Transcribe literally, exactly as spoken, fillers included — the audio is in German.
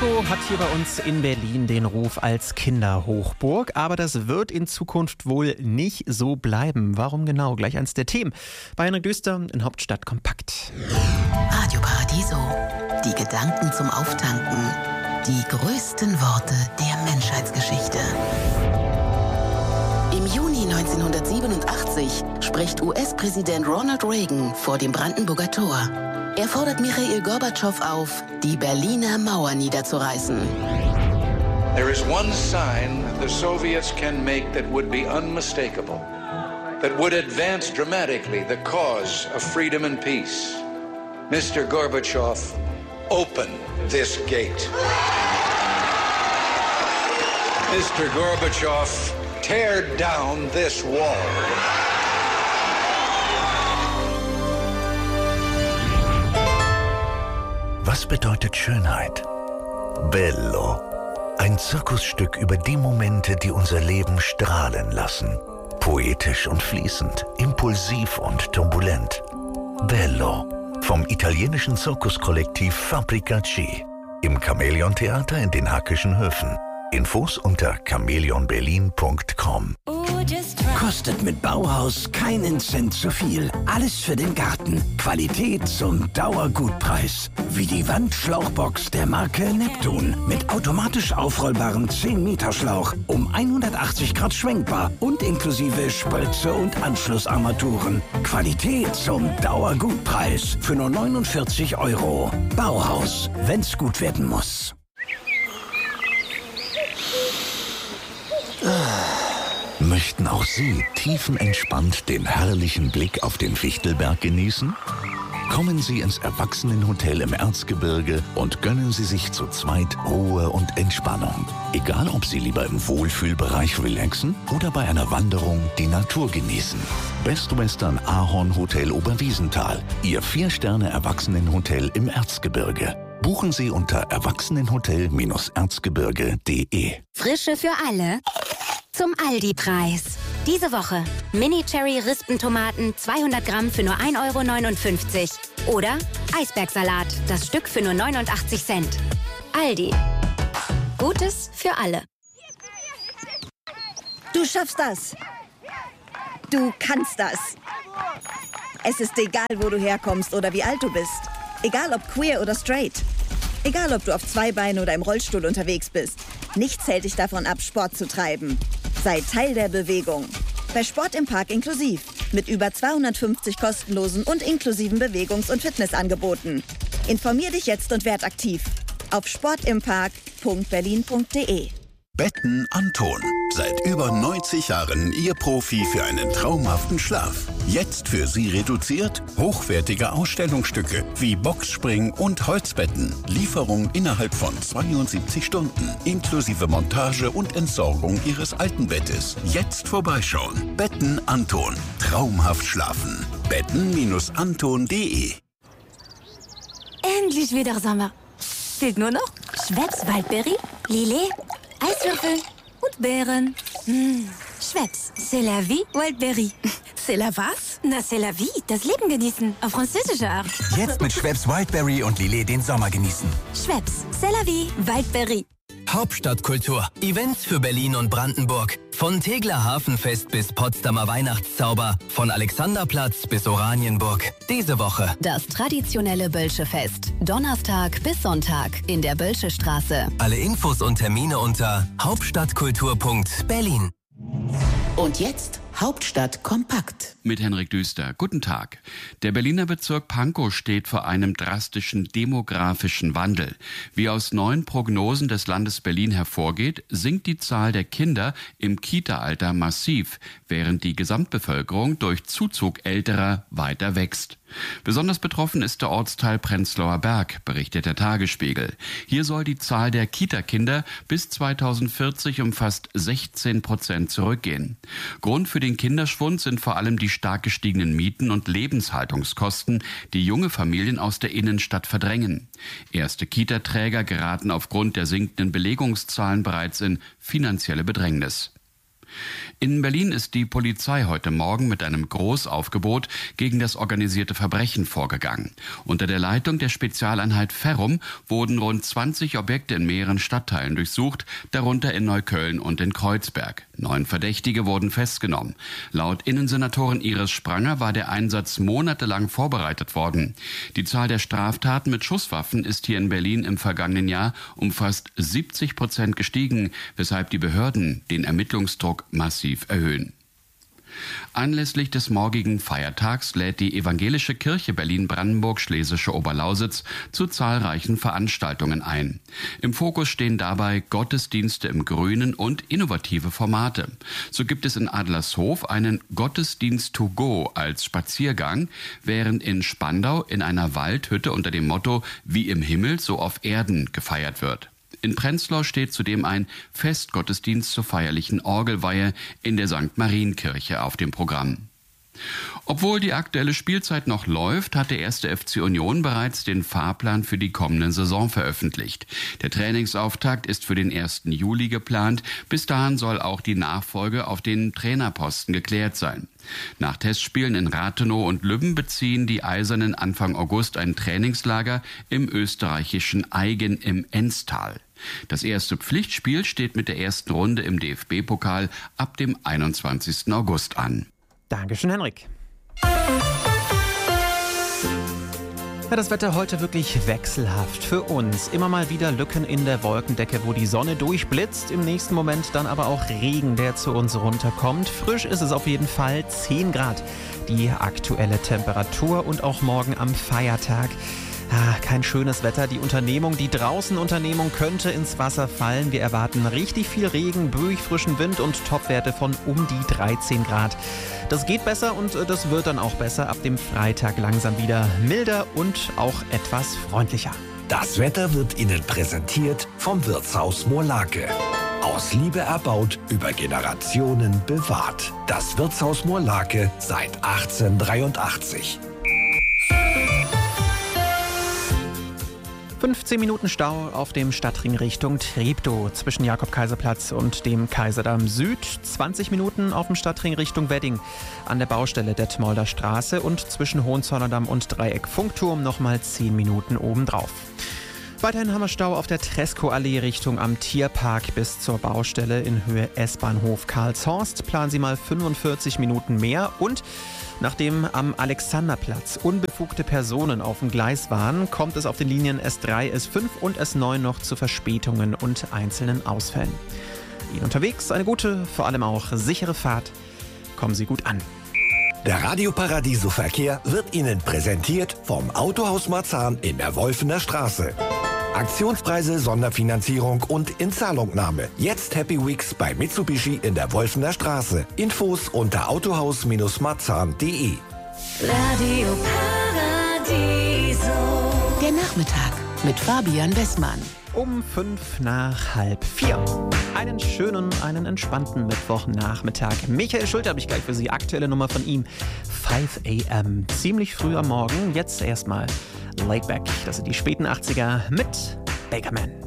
Pankow hat hier bei uns in Berlin den Ruf als Kinderhochburg, aber das wird in Zukunft wohl nicht so bleiben. Warum genau? Gleich eins der Themen bei Henrik Düster in Hauptstadt kompakt. Radio Paradiso, die Gedanken zum Auftanken, die größten Worte der Menschheitsgeschichte. Im Juni neunzehnhundertsiebenundachtzig spricht U S-Präsident Ronald Reagan vor dem Brandenburger Tor. Er fordert Michail Gorbatschow auf, die Berliner Mauer niederzureißen. There is one sign the Soviets can make that would be unmistakable, that would advance dramatically the cause of freedom and peace. Mister Gorbatschow, open this gate. Mister Gorbatschow, tear down this wall. Was bedeutet Schönheit? Bello. Ein Zirkusstück über die Momente, die unser Leben strahlen lassen. Poetisch und fließend, impulsiv und turbulent. Bello. Vom italienischen Zirkuskollektiv Fabrica-C. Im Chamäleon-Theater in den Hackischen Höfen. Infos unter chamäleon berlin punkt com. Kostet mit Bauhaus keinen Cent zu viel. Alles für den Garten. Qualität zum Dauergutpreis. Wie die Wandschlauchbox der Marke Neptun. Mit automatisch aufrollbarem zehn Meter Schlauch. Um hundertachtzig Grad schwenkbar. Und inklusive Spritze und Anschlussarmaturen. Qualität zum Dauergutpreis. Für nur neunundvierzig Euro. Bauhaus. Wenn's gut werden muss. Möchten auch Sie tiefenentspannt den herrlichen Blick auf den Fichtelberg genießen? Kommen Sie ins Erwachsenenhotel im Erzgebirge und gönnen Sie sich zu zweit Ruhe und Entspannung. Egal, ob Sie lieber im Wohlfühlbereich relaxen oder bei einer Wanderung die Natur genießen. Best Western Ahorn Hotel Oberwiesenthal, Ihr Vier-Sterne-Erwachsenenhotel im Erzgebirge. Buchen Sie unter erwachsenenhotel erzgebirge punkt de. Frische für alle zum Aldi-Preis. Diese Woche Mini-Cherry-Rispentomaten zweihundert Gramm für nur ein Euro neunundfünfzig. Oder Eisbergsalat, das Stück für nur neunundachtzig Cent. Aldi. Gutes für alle. Du schaffst das. Du kannst das. Es ist egal, wo du herkommst oder wie alt du bist. Egal ob queer oder straight. Egal ob du auf zwei Beinen oder im Rollstuhl unterwegs bist. Nichts hält dich davon ab, Sport zu treiben. Sei Teil der Bewegung. Bei Sport im Park inklusiv. Mit über zweihundertfünfzig kostenlosen und inklusiven Bewegungs- und Fitnessangeboten. Informier dich jetzt und werd aktiv. Auf sportimpark punkt berlin punkt de. Betten Anton. Seit über neunzig Jahren Ihr Profi für einen traumhaften Schlaf. Jetzt für Sie reduziert hochwertige Ausstellungsstücke wie Boxspring und Holzbetten. Lieferung innerhalb von zweiundsiebzig Stunden. Inklusive Montage und Entsorgung Ihres alten Bettes. Jetzt vorbeischauen. Betten Anton. Traumhaft schlafen. betten anton punkt de. Endlich wieder Sommer. Fehlt nur noch Schweppes Waldbeere, Lillet, Eiswürfel und Beeren. Mmh. Schweppes, c'est la vie, Wildberry. C'est la was? Na, c'est la vie, das Leben genießen. Auf französische Art. Jetzt mit Schweppes Wildberry und Lillet den Sommer genießen. Schweppes, c'est la vie, Wildberry. Hauptstadtkultur. Events für Berlin und Brandenburg. Von Tegeler Hafenfest bis Potsdamer Weihnachtszauber. Von Alexanderplatz bis Oranienburg. Diese Woche das traditionelle Bölsche-Fest. Donnerstag bis Sonntag in der Bölsche-Straße. Alle Infos und Termine unter hauptstadtkultur punkt berlin. Und jetzt Hauptstadt kompakt. Mit Henrik Düster. Guten Tag. Der Berliner Bezirk Pankow steht vor einem drastischen demografischen Wandel. Wie aus neuen Prognosen des Landes Berlin hervorgeht, sinkt die Zahl der Kinder im Kita-Alter massiv, während die Gesamtbevölkerung durch Zuzug Älterer weiter wächst. Besonders betroffen ist der Ortsteil Prenzlauer Berg, berichtet der Tagesspiegel. Hier soll die Zahl der Kita-Kinder bis zweitausendvierzig um fast sechzehn Prozent zurückgehen. Grund für den Kinderschwund sind vor allem die stark gestiegenen Mieten und Lebenshaltungskosten, die junge Familien aus der Innenstadt verdrängen. Erste Kita-Träger geraten aufgrund der sinkenden Belegungszahlen bereits in finanzielle Bedrängnis. In Berlin ist die Polizei heute Morgen mit einem Großaufgebot gegen das organisierte Verbrechen vorgegangen. Unter der Leitung der Spezialeinheit Ferrum wurden rund zwanzig Objekte in mehreren Stadtteilen durchsucht, darunter in Neukölln und in Kreuzberg. Neun Verdächtige wurden festgenommen. Laut Innensenatorin Iris Spranger war der Einsatz monatelang vorbereitet worden. Die Zahl der Straftaten mit Schusswaffen ist hier in Berlin im vergangenen Jahr um fast siebzig Prozent gestiegen, weshalb die Behörden den Ermittlungsdruck massiv erhöhen. Anlässlich des morgigen Feiertags lädt die Evangelische Kirche Berlin-Brandenburg-Schlesische Oberlausitz zu zahlreichen Veranstaltungen ein. Im Fokus stehen dabei Gottesdienste im Grünen und innovative Formate. So gibt es in Adlershof einen Gottesdienst to go als Spaziergang, während in Spandau in einer Waldhütte unter dem Motto »Wie im Himmel, so auf Erden« gefeiert wird. In Prenzlau steht zudem ein Festgottesdienst zur feierlichen Orgelweihe in der Sankt Marienkirche auf dem Programm. Obwohl die aktuelle Spielzeit noch läuft, hat der erste F C Union bereits den Fahrplan für die kommende Saison veröffentlicht. Der Trainingsauftakt ist für den ersten Juli geplant. Bis dahin soll auch die Nachfolge auf den Trainerposten geklärt sein. Nach Testspielen in Rathenow und Lübben beziehen die Eisernen Anfang August ein Trainingslager im österreichischen Aigen im Enstal. Das erste Pflichtspiel steht mit der ersten Runde im D F B-Pokal ab dem einundzwanzigsten August an. Dankeschön, Henrik. Ja, das Wetter heute wirklich wechselhaft für uns. Immer mal wieder Lücken in der Wolkendecke, wo die Sonne durchblitzt. Im nächsten Moment dann aber auch Regen, der zu uns runterkommt. Frisch ist es auf jeden Fall, zehn Grad die aktuelle Temperatur und auch morgen am Feiertag. Ah, kein schönes Wetter. Die Unternehmung, die Draußenunternehmung könnte ins Wasser fallen. Wir erwarten richtig viel Regen, böig frischen Wind und Topwerte von um die dreizehn Grad. Das geht besser und das wird dann auch besser. Ab dem Freitag langsam wieder milder und auch etwas freundlicher. Das Wetter wird Ihnen präsentiert vom Wirtshaus Moorlake. Aus Liebe erbaut, über Generationen bewahrt. Das Wirtshaus Moorlake seit achtzehnhundertdreiundachtzig. fünfzehn Minuten Stau auf dem Stadtring Richtung Treptow zwischen Jakob-Kaiser-Platz und dem Kaiserdamm Süd. zwanzig Minuten auf dem Stadtring Richtung Wedding an der Baustelle Detmolder Straße und zwischen Hohenzollerndamm und Dreieck Funkturm nochmal zehn Minuten obendrauf. Weiterhin haben wir Stau auf der Treskow-Allee Richtung am Tierpark bis zur Baustelle in Höhe S-Bahnhof Karlshorst. Planen Sie mal fünfundvierzig Minuten mehr. Und nachdem am Alexanderplatz unbefugte Personen auf dem Gleis waren, kommt es auf den Linien S drei, S fünf und S neun noch zu Verspätungen und einzelnen Ausfällen. Ihnen unterwegs eine gute, vor allem auch sichere Fahrt. Kommen Sie gut an. Der Radio Paradiso Verkehr wird Ihnen präsentiert vom Autohaus Marzahn in der Wolfener Straße. Aktionspreise, Sonderfinanzierung und Inzahlungnahme. Jetzt Happy Weeks bei Mitsubishi in der Wolfener Straße. Infos unter autohaus Marzahn punkt de. Radio Paradiso. Der Nachmittag mit Fabian Wessmann. Um fünf nach halb vier. Einen schönen, einen entspannten Mittwochnachmittag. Michael Schulte habe ich gleich für Sie. Aktuelle Nummer von ihm. fünf a m. Ziemlich früh am Morgen. Jetzt erstmal Laid Back. Das sind die späten achtziger mit Bakerman.